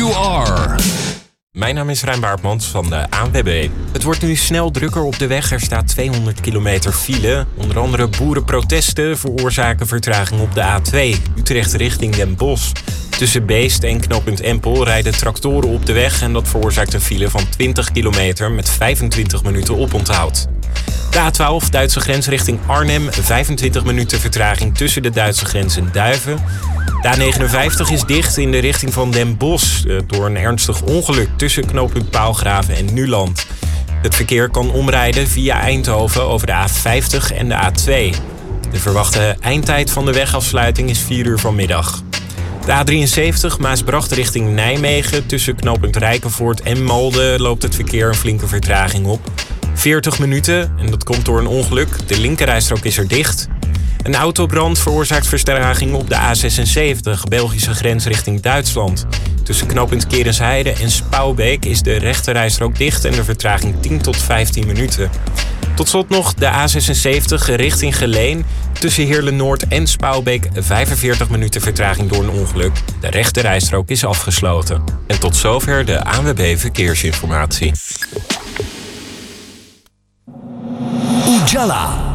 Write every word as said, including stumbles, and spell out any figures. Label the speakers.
Speaker 1: You are.
Speaker 2: Mijn naam is Rijn Baartmans van de A N W B. Het wordt nu snel drukker op de weg. Er staat tweehonderd kilometer file. Onder andere boerenprotesten veroorzaken vertraging op de A twee. Utrecht richting Den Bosch. Tussen Beest en knooppunt Empel rijden tractoren op de weg en dat veroorzaakt een file van twintig kilometer met vijfentwintig minuten oponthoud. De A twaalf, Duitse grens richting Arnhem, vijfentwintig minuten vertraging tussen de Duitse grens en Duiven. De A negenenvijftig is dicht in de richting van Den Bosch door een ernstig ongeluk tussen knooppunt Paalgraven en Nuland. Het verkeer kan omrijden via Eindhoven over de A vijftig en de A twee. De verwachte eindtijd van de wegafsluiting is vier uur vanmiddag. De A drieënzeventig, Maasbracht richting Nijmegen. Tussen knooppunt Rijkenvoort en Malden loopt het verkeer een flinke vertraging op. veertig minuten en dat komt door een ongeluk. De linkerrijstrook is er dicht. Een autobrand veroorzaakt vertraging op de A zesenzeventig, Belgische grens richting Duitsland. Tussen knooppunt Kerensheide en Spouwbeek is de rechterrijstrook dicht en de vertraging tien tot vijftien minuten. Tot slot nog de A zesenzeventig richting Geleen. Tussen Heerlen-Noord en Spouwbeek vijfenveertig minuten vertraging door een ongeluk. De rechterrijstrook is afgesloten. En tot zover de A N W B Verkeersinformatie.
Speaker 1: Ujala.